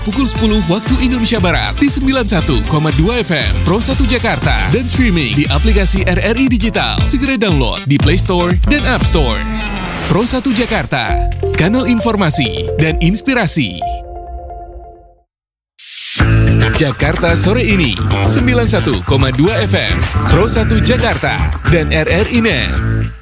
pukul 10 waktu Indonesia Barat di 91,2 FM Pro 1 Jakarta dan streaming di aplikasi RRI Digital. Segera download di Play Store dan App Store. Pro 1 Jakarta, kanal informasi dan inspirasi. Jakarta sore ini 91,2 FM Pro 1 Jakarta dan RRI Net.